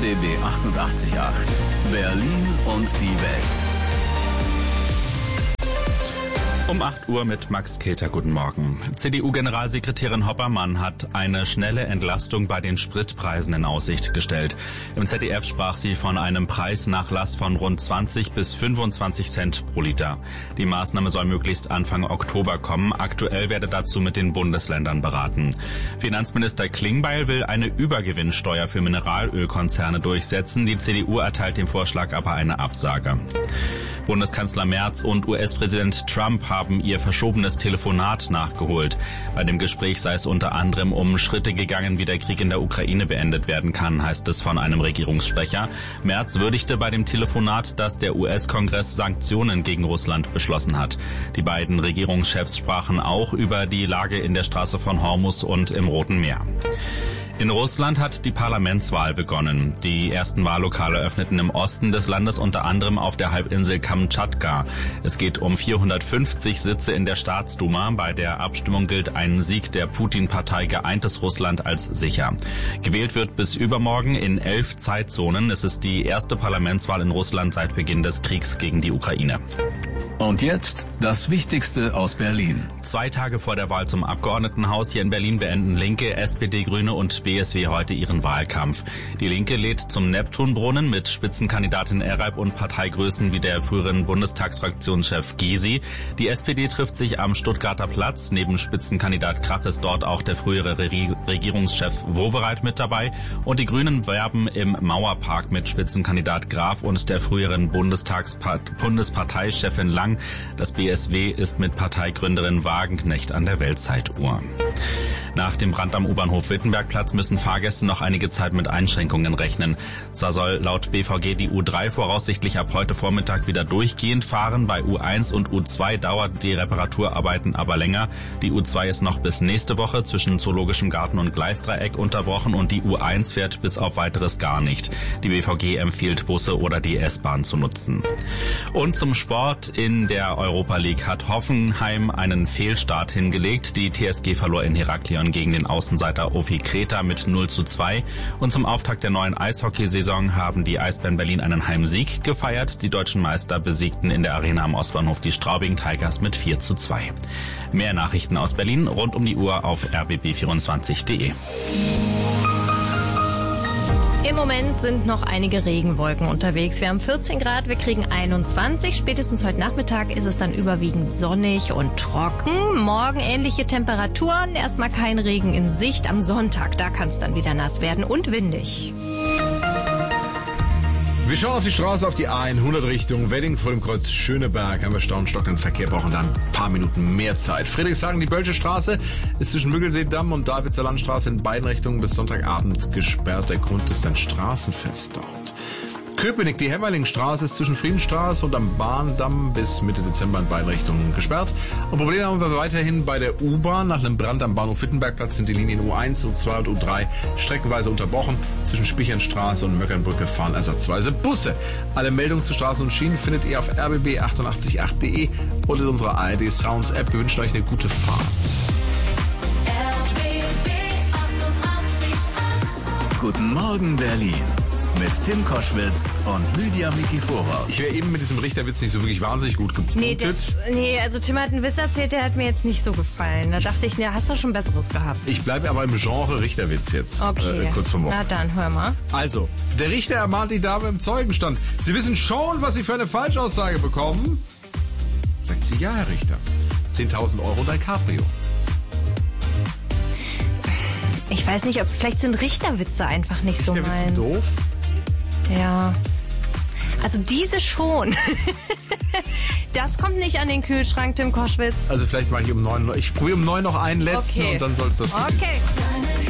RBB 88.8. Berlin und die Welt. Um 8 Uhr mit Max Keter. Guten Morgen. CDU-Generalsekretärin Hoppermann hat eine schnelle Entlastung bei den Spritpreisen in Aussicht gestellt. Im ZDF sprach sie von einem Preisnachlass von rund 20 bis 25 Cent pro Liter. Die Maßnahme soll möglichst Anfang Oktober kommen. Aktuell werde dazu mit den Bundesländern beraten. Finanzminister Klingbeil will eine Übergewinnsteuer für Mineralölkonzerne durchsetzen. Die CDU erteilt dem Vorschlag aber eine Absage. Bundeskanzler Merz und US-Präsident Trump haben ihr verschobenes Telefonat nachgeholt. Bei dem Gespräch sei es unter anderem um Schritte gegangen, wie der Krieg in der Ukraine beendet werden kann, heißt es von einem Regierungssprecher. Merz würdigte bei dem Telefonat, dass der US-Kongress Sanktionen gegen Russland beschlossen hat. Die beiden Regierungschefs sprachen auch über die Lage in der Straße von Hormuz und im Roten Meer. In Russland hat die Parlamentswahl begonnen. Die ersten Wahllokale öffneten im Osten des Landes, unter anderem auf der Halbinsel Kamtschatka. Es geht um 450 Sitze in der Staatsduma. Bei der Abstimmung gilt ein Sieg der Putin-Partei Geeintes Russland als sicher. Gewählt wird bis übermorgen in 11 Zeitzonen. Es ist die erste Parlamentswahl in Russland seit Beginn des Kriegs gegen die Ukraine. Und jetzt das Wichtigste aus Berlin. 2 Tage vor der Wahl zum Abgeordnetenhaus hier in Berlin beenden Linke, SPD, Grüne und BSW heute ihren Wahlkampf. Die Linke lädt zum Neptunbrunnen mit Spitzenkandidatin Erraib und Parteigrößen wie der früheren Bundestagsfraktionschef Gysi. Die SPD trifft sich am Stuttgarter Platz. Neben Spitzenkandidat Krach ist dort auch der frühere Regierungschef Wowereit mit dabei. Und die Grünen werben im Mauerpark mit Spitzenkandidat Graf und der früheren Bundesparteichefin Lang. Das BSW ist mit Parteigründerin Wagenknecht an der Weltzeituhr. Nach dem Brand am U-Bahnhof Wittenbergplatz müssen Fahrgäste noch einige Zeit mit Einschränkungen rechnen. Zwar soll laut BVG die U3 voraussichtlich ab heute Vormittag wieder durchgehend fahren. Bei U1 und U2 dauert die Reparaturarbeiten aber länger. Die U2 ist noch bis nächste Woche zwischen Zoologischem Garten und Gleisdreieck unterbrochen und die U1 fährt bis auf Weiteres gar nicht. Die BVG empfiehlt, Busse oder die S-Bahn zu nutzen. Und zum Sport. In der Europa League hat Hoffenheim einen Fehlstart hingelegt. Die TSG verlor in Heraklion gegen den Außenseiter Ofi Kreta mit 0:2. Und zum Auftakt der neuen Eishockeysaison haben die Eisbären Berlin einen Heimsieg gefeiert. Die deutschen Meister besiegten in der Arena am Ostbahnhof die Straubing Tigers mit 4:2. Mehr Nachrichten aus Berlin rund um die Uhr auf rbb24.de. Im Moment sind noch einige Regenwolken unterwegs. Wir haben 14 Grad, wir kriegen 21. Spätestens heute Nachmittag ist es dann überwiegend sonnig und trocken. Morgen ähnliche Temperaturen, erstmal kein Regen in Sicht. Am Sonntag, da kann es dann wieder nass werden und windig. Wir schauen auf die Straße, auf die A100 Richtung Wedding vor dem Kreuz Schöneberg. Haben wir staunstockenden Verkehr, brauchen dann ein paar Minuten mehr Zeit. Friedrichshagen, die Bölsche Straße ist zwischen Müggelsee-Damm und Davidser Landstraße in beiden Richtungen bis Sonntagabend gesperrt. Der Grund ist ein Straßenfest dort. Köpenick, die Hemmerlingstraße ist zwischen Friedenstraße und am Bahndamm bis Mitte Dezember in beiden Richtungen gesperrt. Und Probleme haben wir weiterhin bei der U-Bahn. Nach einem Brand am Bahnhof Wittenbergplatz sind die Linien U1, U2 und U3 streckenweise unterbrochen. Zwischen Spichernstraße und Möckernbrücke fahren ersatzweise Busse. Alle Meldungen zu Straßen und Schienen findet ihr auf rbb888.de oder in unserer ARD Sounds App. Wir wünschen euch eine gute Fahrt. Guten Morgen Berlin. Mit Tim Koschwitz und Lydia Mikifora. Ich wäre eben mit diesem Richterwitz nicht so wirklich wahnsinnig gut gepunktet. Also Tim hat einen Witz erzählt, der hat mir jetzt nicht so gefallen. Da dachte ich, hast du schon Besseres gehabt. Ich bleibe aber im Genre Richterwitz jetzt. Okay. Kurz vor morgen. Na dann, hör mal. Also, der Richter ermahnt die Dame im Zeugenstand. Sie wissen schon, was Sie für eine Falschaussage bekommen? Sagt sie, ja, Herr Richter. 10.000 Euro und ein Cabrio. Ich weiß nicht, vielleicht sind Richterwitze einfach nicht so Richterwitze mein. Doof? Ja. Also diese schon. Das kommt nicht an den Kühlschrank, Tim Koschwitz. Also vielleicht mache ich um 9 noch. Ich probiere um 9 noch einen letzten und dann soll es das. Okay.